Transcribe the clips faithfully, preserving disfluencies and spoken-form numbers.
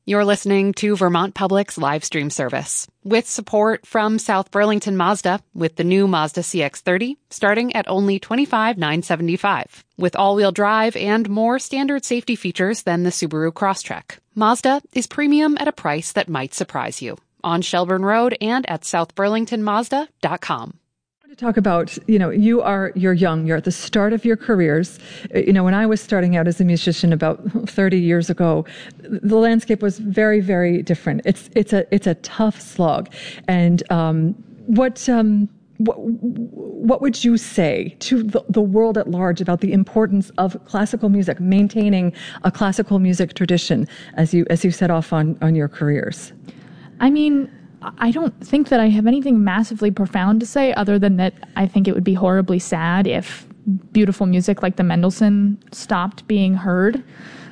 You're listening to Vermont Public's live stream service with support from South Burlington Mazda with the new Mazda C X thirty starting at only twenty-five thousand nine hundred seventy-five dollars with all-wheel drive and more standard safety features than the Subaru Crosstrek. Mazda is premium at a price that might surprise you. On Shelburne Road and at south burlington mazda dot com. To talk about, you know, you are, you're young, you're at the start of your careers. You know, when I was starting out as a musician about thirty years ago, the landscape was very, very different. It's, it's a, it's a tough slog. And, um, what, um, what, what would you say to the, the world at large about the importance of classical music, maintaining a classical music tradition as you, as you set off on, on your careers? I mean, I don't think that I have anything massively profound to say other than that I think it would be horribly sad if beautiful music like the Mendelssohn stopped being heard.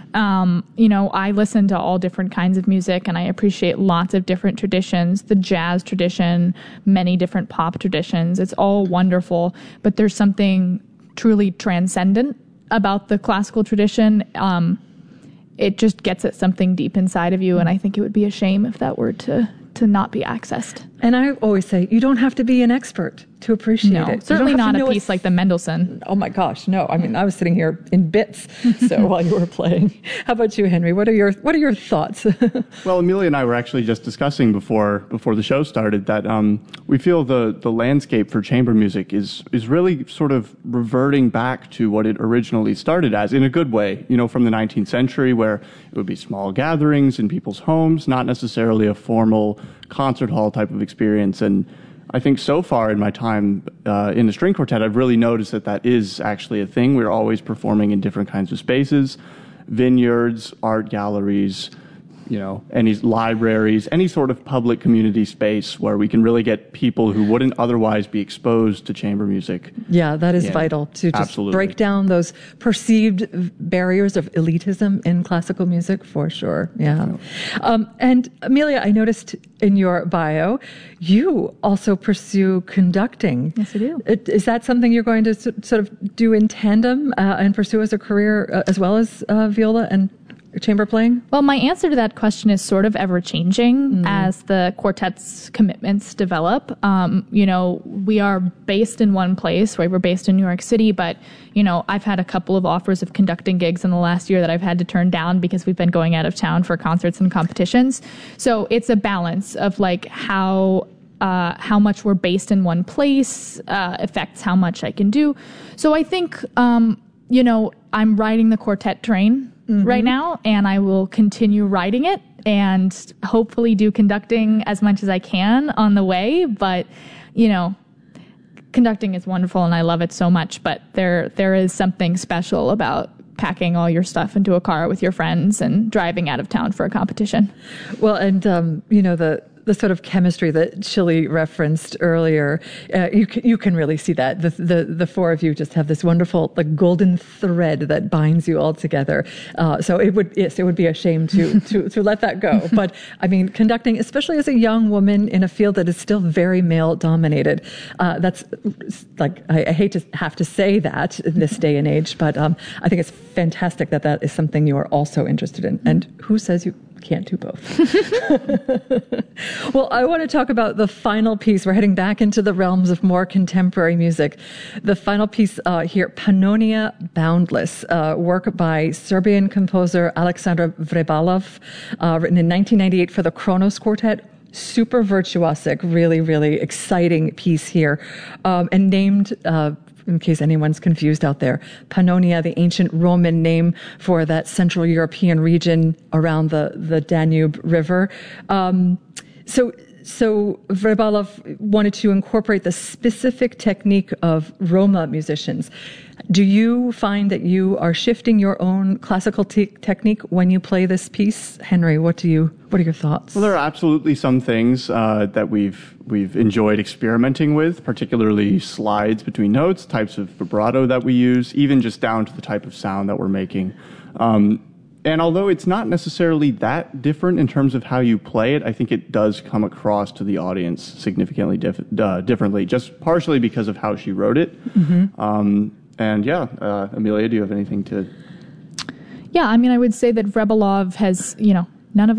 Um, you know, I listen to all different kinds of music and I appreciate lots of different traditions, the jazz tradition, many different pop traditions. It's all wonderful, but there's something truly transcendent about the classical tradition. Um, it just gets at something deep inside of you, and I think it would be a shame if that were to to not be accessed. And I always say, you don't have to be an expert to appreciate no, it. Certainly not a piece like the Mendelssohn. Oh my gosh, no. I mean, I was sitting here in bits so while you were playing. How about you, Henry? What are your what are your thoughts? Well, Amelia and I were actually just discussing before before the show started that um, we feel the the landscape for chamber music is is really sort of reverting back to what it originally started as, in a good way. You know, from the nineteenth century, where it would be small gatherings in people's homes, not necessarily a formal concert hall type of experience. And I think so far in my time uh, in the string quartet, I've really noticed that that is actually a thing. We're always performing in different kinds of spaces, vineyards, art galleries, you know, any libraries, any sort of public community space where we can really get people who wouldn't otherwise be exposed to chamber music. Yeah, that is yeah, vital to just absolutely. break down those perceived barriers of elitism in classical music, for sure. Yeah. Um, and Amelia, I noticed in your bio, you also pursue conducting. Yes, I do. Is that something you're going to sort of do in tandem uh, and pursue as a career uh, as well as uh, viola and chamber playing? Well, my answer to that question is sort of ever-changing mm. as the quartet's commitments develop. Um, you know, we are based in one place, right? We're based in New York City, but, you know, I've had a couple of offers of conducting gigs in the last year that I've had to turn down because we've been going out of town for concerts and competitions. So it's a balance of, like, how... Uh, how much we're based in one place uh, affects how much I can do. So I think, um, you know, I'm riding the quartet train mm-hmm. right now, and I will continue riding it and hopefully do conducting as much as I can on the way. But, you know, conducting is wonderful and I love it so much, but there there is something special about packing all your stuff into a car with your friends and driving out of town for a competition. Well, and, um, you know, the the sort of chemistry that Chili referenced earlier, uh, you can, you can really see that. The, the the four of you just have this wonderful, like, golden thread that binds you all together. Uh, so it would yes, it would be a shame to to to let that go. But I mean, conducting, especially as a young woman in a field that is still very male dominated, uh, that's like I, I hate to have to say that in this day and age, but um, I think it's fantastic that that is something you are also interested in. And who says you can't do both? Well, I want to talk about the final piece. We're heading back into the realms of more contemporary music. The final piece uh, here, Pannonia Boundless, uh, work by Serbian composer Aleksandar Vrebalov, uh, written in nineteen ninety-eight for the Kronos Quartet. Super virtuosic, really, really exciting piece here, um, and named, uh, in case anyone's confused out there, Pannonia, the ancient Roman name for that Central European region around the, the Danube River. Um, so, so Vrebalov wanted to incorporate the specific technique of Roma musicians. Do you find that you are shifting your own classical te- technique when you play this piece? Henry, what do you, what are your thoughts? Well, there are absolutely some things uh, that we've we've enjoyed experimenting with, particularly slides between notes, types of vibrato that we use, even just down to the type of sound that we're making. Um, and although it's not necessarily that different in terms of how you play it, I think it does come across to the audience significantly diff- uh, differently, just partially because of how she wrote it. Mm-hmm. Um, And yeah, uh, Amelia, do you have anything to... Yeah, I mean, I would say that Vrebalov has, you know,